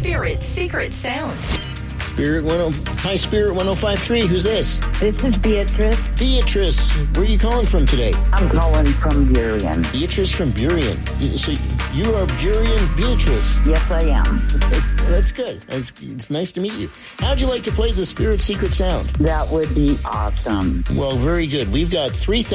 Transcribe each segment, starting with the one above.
Spirit Secret Sound. Hi, Spirit 105.3. Who's this? This is Beatrice. Beatrice, where are you calling from today? I'm calling from Burien. Beatrice from Burien. So you are Burien Beatrice. Yes, I am. That's good. It's nice to meet you. How'd you like to play the Spirit Secret Sound? That would be awesome. Well, very good. We've got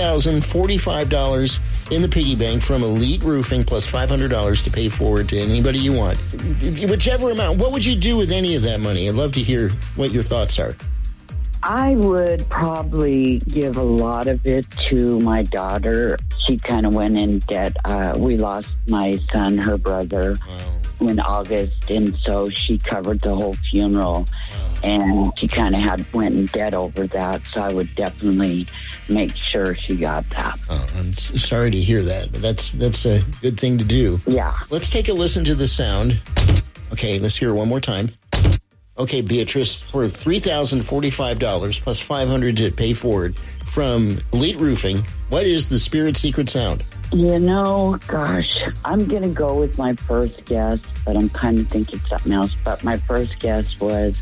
$3,045 in the piggy bank from Elite Roofing plus $500 to pay forward to anybody you want. Whichever amount. What would you do with any of that money? I'd love to hear what your thoughts are. I would probably give a lot of it to my daughter. She kind of went in debt. We lost my son, her brother, in August, and so she covered the whole funeral, and she kind of went in debt over that, so I would definitely make sure she got that. Oh, I'm sorry to hear that, but that's a good thing to do. Yeah. Let's take a listen to the sound. Okay, let's hear it one more time. Okay, Beatrice, for $3,045 plus $500 to pay forward from Elite Roofing, what is the Spirit Secret Sound? Gosh, I'm going to go with my first guess, but I'm kind of thinking something else. But my first guess was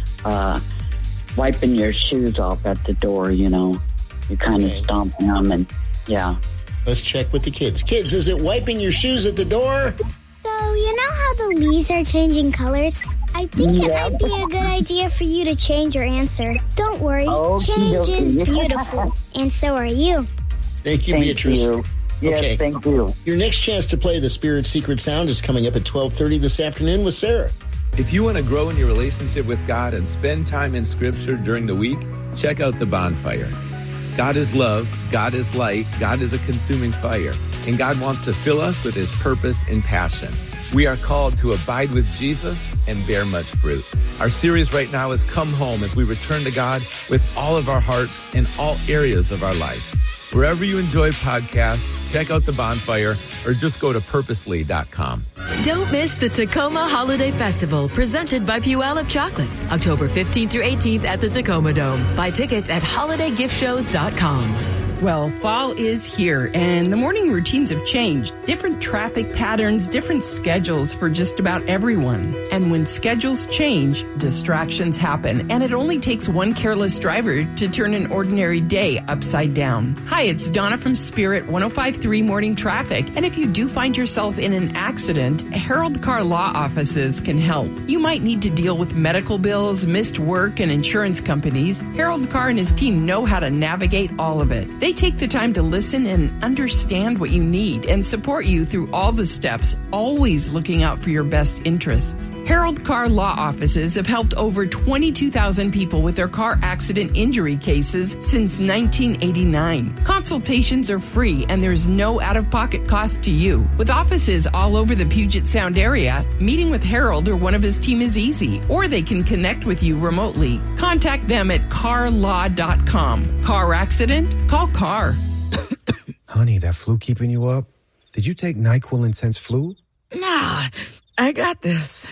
wiping your shoes off at the door, You're kind of stomping them and, yeah. Let's check with the kids. Kids, is it wiping your shoes at the door? So, you know how the leaves are changing colors? I think it might be a good idea for you to change your answer. Don't worry, change is beautiful, and so are you. Thank you, Beatrice. You. Yes, okay. Thank you. Your next chance to play the Spirit Secret Sound is coming up at 12:30 this afternoon with Sarah. If you want to grow in your relationship with God and spend time in Scripture during the week, check out The Bonfire. God is love, God is light, God is a consuming fire, and God wants to fill us with His purpose and passion. We are called to abide with Jesus and bear much fruit. Our series right now is Come Home as we return to God with all of our hearts in all areas of our life. Wherever you enjoy podcasts, check out The Bonfire or just go to purposely.com. Don't miss the Tacoma Holiday Festival presented by Puyallup Chocolates, October 15th through 18th at the Tacoma Dome. Buy tickets at holidaygiftShows.com. Well, fall is here, and the morning routines have changed. Different traffic patterns, different schedules for just about everyone. And when schedules change, distractions happen, and it only takes one careless driver to turn an ordinary day upside down. Hi, it's Donna from Spirit 105.3 Morning Traffic, and if you do find yourself in an accident, Harold Car Law Offices can help. You might need to deal with medical bills, missed work, and insurance companies. Harold Car and his team know how to navigate all of it. They take the time to listen and understand what you need and support you through all the steps, always looking out for your best interests. Harold Car Law Offices have helped over 22,000 people with their car accident injury cases since 1989. Consultations are free and there's no out-of-pocket cost to you. With offices all over the Puget Sound area, meeting with Harold or one of his team is easy, or they can connect with you remotely. Contact them at carlaw.com. Car accident? Call CAR. Honey, that flu keeping you up? Did you take NyQuil Intense Flu? Nah, I got this.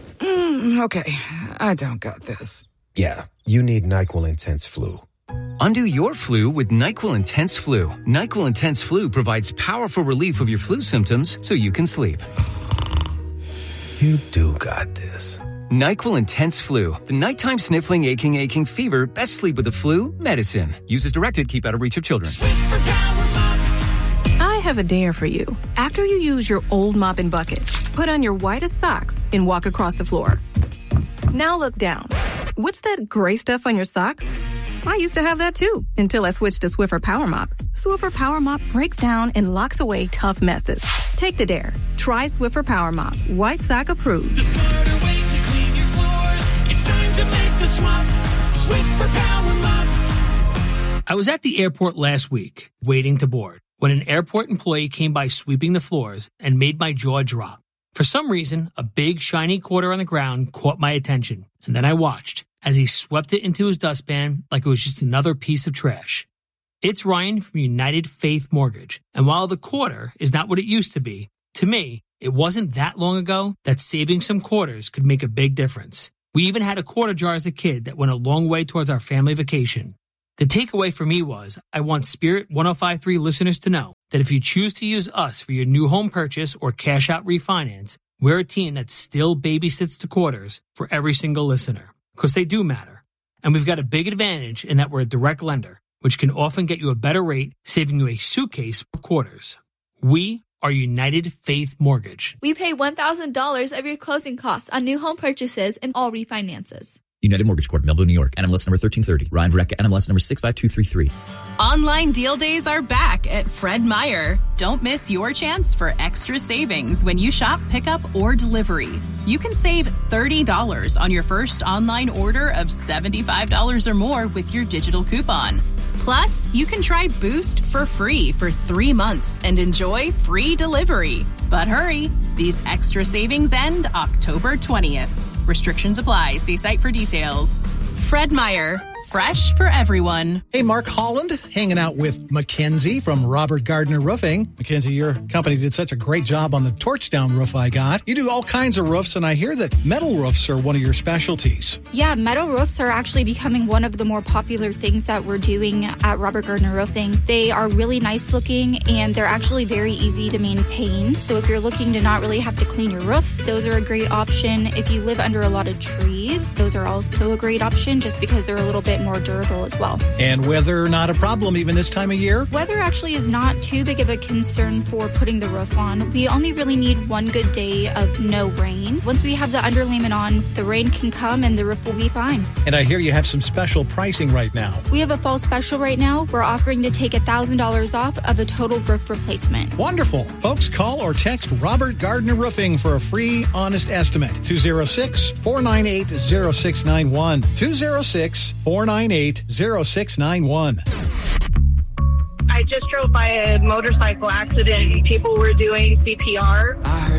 Okay, I don't got this. Yeah, you need NyQuil Intense Flu. Undo your flu with NyQuil Intense Flu. NyQuil Intense Flu provides powerful relief of your flu symptoms so you can sleep. You do got this. NyQuil Intense Flu. The nighttime sniffling, aching fever. Best sleep with the flu. Medicine. Use as directed. Keep out of reach of children. I have a dare for you. After you use your old mop and bucket, put on your whitest socks and walk across the floor. Now look down. What's that gray stuff on your socks? I used to have that too, until I switched to Swiffer Power Mop. Swiffer Power Mop breaks down and locks away tough messes. Take the dare. Try Swiffer Power Mop. White sock approved. The smarter way to clean your floors. It's time to make the swap. Swiffer Power Mop. I was at the airport last week, waiting to board, when an airport employee came by sweeping the floors and made my jaw drop. For some reason, a big shiny quarter on the ground caught my attention, and then I watched as he swept it into his dustpan like it was just another piece of trash. It's Ryan from United Faith Mortgage, and while the quarter is not what it used to be, to me, it wasn't that long ago that saving some quarters could make a big difference. We even had a quarter jar as a kid that went a long way towards our family vacation. The takeaway for me was, I want Spirit 105.3 listeners to know that if you choose to use us for your new home purchase or cash out refinance, We're a team that still babysits the quarters for every single listener, because they do matter. And we've got a big advantage in that we're a direct lender, which can often get you a better rate, saving you a suitcase of quarters. We are United Faith Mortgage. We pay $1,000 of your closing costs on new home purchases and all refinances. United Mortgage Corp, Melville, New York. NMLS number 1330. Ryan Verrecka, NMLS number 65233. Online deal days are back at Fred Meyer. Don't miss your chance for extra savings when you shop, pickup, or delivery. You can save $30 on your first online order of $75 or more with your digital coupon. Plus, you can try Boost for free for 3 months and enjoy free delivery. But hurry, these extra savings end October 20th. Restrictions apply. See site for details. Fred Meyer. Fresh for everyone. Hey, Mark Holland, hanging out with Mackenzie from Robert Gardner Roofing. Mackenzie, your company did such a great job on the torch-down roof I got. You do all kinds of roofs, and I hear that metal roofs are one of your specialties. Yeah, metal roofs are actually becoming one of the more popular things that we're doing at Robert Gardner Roofing. They are really nice looking, and they're actually very easy to maintain. So if you're looking to not really have to clean your roof, those are a great option. If you live under a lot of trees, those are also a great option just because they're a little bit more durable as well. And weather not a problem even this time of year? Weather actually is not too big of a concern for putting the roof on. We only really need one good day of no rain. Once we have the underlayment on, the rain can come and the roof will be fine. And I hear you have some special pricing right now. We have a fall special right now. We're offering to take $1,000 off of a total roof replacement. Wonderful. Folks, call or text Robert Gardner Roofing for a free, honest estimate. 206-498-0691. 206-498-0691. I just drove by a motorcycle accident and people were doing CPR.